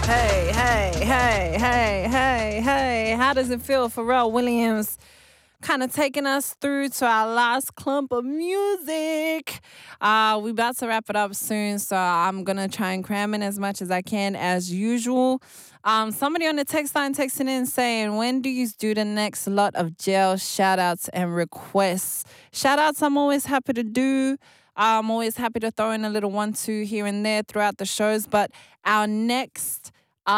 Hey, hey, hey, hey, hey, hey. How does it feel? Pharrell Williams kind of taking us through to our last clump of music. We about to wrap it up soon, so I'm going to try and cram in as much as I can as usual. Somebody on the text line texting in saying, when do you do the next lot of jail shout outs and requests? Shout outs I'm always happy to do. I'm always happy to throw in a little 1-2 here and there throughout the shows. But our next,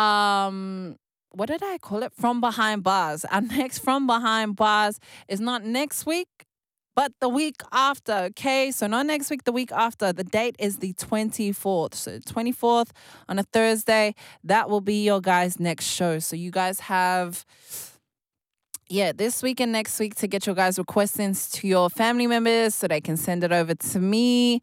what did I call it? From Behind Bars. Our next From Behind Bars is not next week, but the week after, okay? So not next week, the week after. The date is the 24th. So 24th on a Thursday, that will be your guys' next show. So you guys have this week and next week to get your guys' requests in to your family members so they can send it over to me.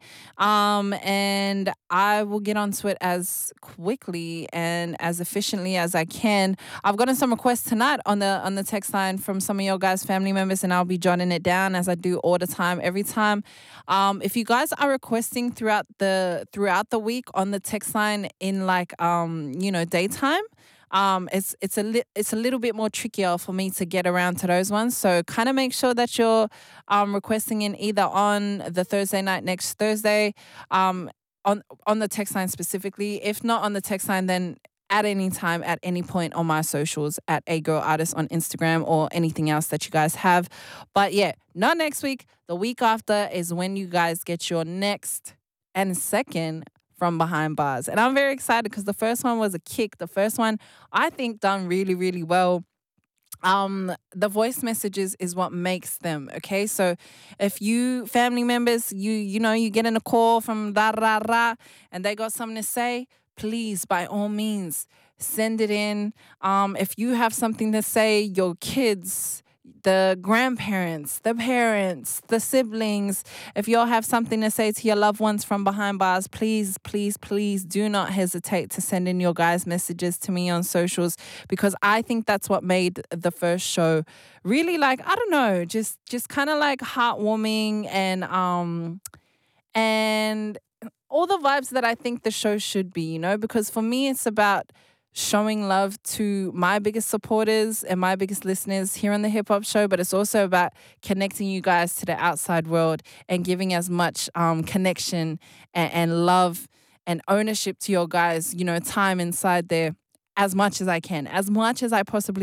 And I will get onto it as quickly and as efficiently as I can. I've gotten some requests tonight on the text line from some of your guys' family members, and I'll be jotting it down as I do all the time, every time. If you guys are requesting throughout the week on the text line in daytime, it's a little bit more trickier for me to get around to those ones. So kind of make sure that you're requesting in either on the Thursday night next Thursday, on the text line specifically. If not on the text line, then at any time, at any point on my socials at A Girl Artist on Instagram or anything else that you guys have. But yeah, not next week. The week after is when you guys get your next and second From Behind Bars. And I'm very excited because the first one was a kick. The first one, I think, done really, really well. The voice messages is what makes them, okay? So if you family members, you get in a call from da and they got something to say, please, by all means, send it in. If you have something to say, your kids, the grandparents, the parents, the siblings, if y'all have something to say to your loved ones from behind bars, please, please, please do not hesitate to send in your guys' messages to me on socials, because I think that's what made the first show really, just kind of like heartwarming and all the vibes that I think the show should be, because for me it's about showing love to my biggest supporters and my biggest listeners here on the Hip Hop Show, but it's also about connecting you guys to the outside world and giving as much connection and love and ownership to your guys, time inside there as much as I can, as much as I possibly